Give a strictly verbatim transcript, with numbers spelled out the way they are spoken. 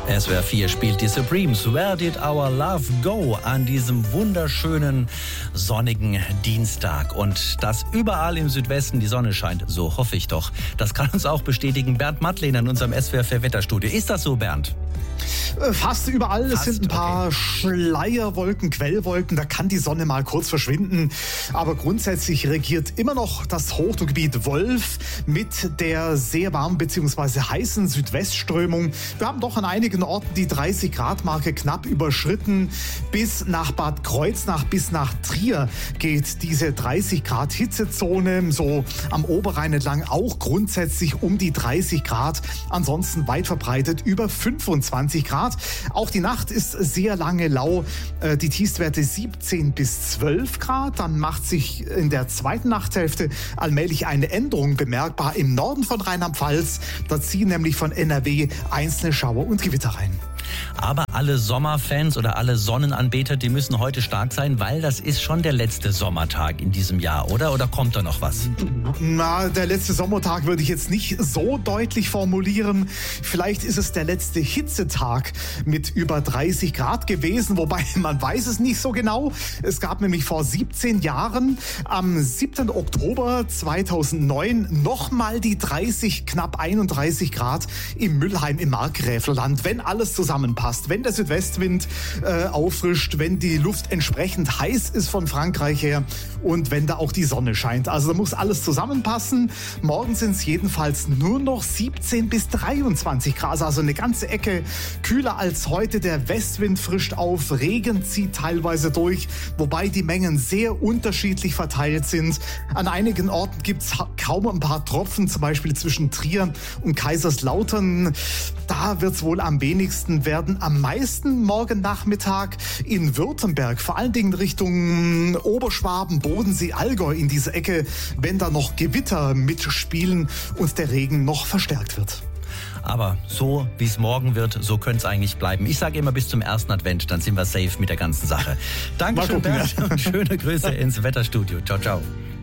S W R vier spielt die Supremes Where Did Our Love Go an diesem wunderschönen sonnigen Dienstag. Und dass überall im Südwesten die Sonne scheint, so hoffe ich doch. Das kann uns auch bestätigen Bernd Mattlehner in unserem S W R vier Wetterstudio. Ist das so, Bernd? Fast überall. Fast, es sind ein paar okay. Schleierwolken, Quellwolken. Da kann die Sonne mal kurz verschwinden. Aber grundsätzlich regiert immer noch das Hochdruckgebiet Wolf mit der sehr warmen bzw. heißen Südwestströmung. Wir haben doch an einigen Orten die dreißig Grad Marke knapp überschritten. Bis nach Bad Kreuznach, bis nach Trier geht diese dreißig Grad Hitzezone. So am Oberrhein entlang auch grundsätzlich um die dreißig Grad. Ansonsten weit verbreitet über fünfundzwanzig Grad. Auch die Nacht ist sehr lange lau. Die Tiefstwerte siebzehn bis zwölf Grad. Dann macht sich in der zweiten Nachthälfte allmählich eine Änderung bemerkbar im Norden von Rheinland-Pfalz. Da ziehen nämlich von N R W einzelne Schauer und Gewitter rein. Aber alle Sommerfans oder alle Sonnenanbeter, die müssen heute stark sein, weil das ist schon der letzte Sommertag in diesem Jahr, oder? Oder kommt da noch was? Na, der letzte Sommertag würde ich jetzt nicht so deutlich formulieren. Vielleicht ist es der letzte Hitzetag mit über dreißig Grad gewesen, wobei man weiß es nicht so genau. Es gab nämlich vor siebzehn Jahren, am siebten Oktober zweitausendneun, nochmal die dreißig, knapp einunddreißig Grad im Müllheim im Markgräflerland. Wenn alles zusammenpasst, wenn der Südwestwind äh, auffrischt, wenn die Luft entsprechend heiß ist von Frankreich her und wenn da auch die Sonne scheint. Also da muss alles zusammenpassen. Morgen sind es jedenfalls nur noch siebzehn bis dreiundzwanzig Grad, also eine ganze Ecke kühler als heute. Der Westwind frischt auf, Regen zieht teilweise durch, wobei die Mengen sehr unterschiedlich verteilt sind. An einigen Orten gibt es kaum ein paar Tropfen, zum Beispiel zwischen Trier und Kaiserslautern. Da wird es wohl am wenigsten werden. Am meisten morgen Nachmittag in Württemberg, vor allen Dingen Richtung Oberschwaben, Bodensee, Allgäu in diese Ecke, wenn da noch Gewitter mitspielen und der Regen noch verstärkt wird. Aber so, wie es morgen wird, so könnte es eigentlich bleiben. Ich sage immer bis zum ersten Advent, dann sind wir safe mit der ganzen Sache. Dankeschön, Bernd, und schöne Grüße ins Wetterstudio. Ciao, ciao.